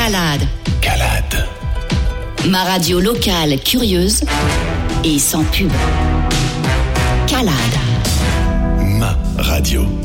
Calade. Calade. Ma radio locale curieuse et sans pub. Calade. Ma radio.